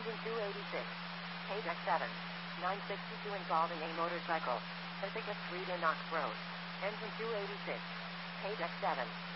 Engine 286. Page X7. 962 involving a motorcycle. Ithaca Street in Knox Road. Engine 286. Page X7.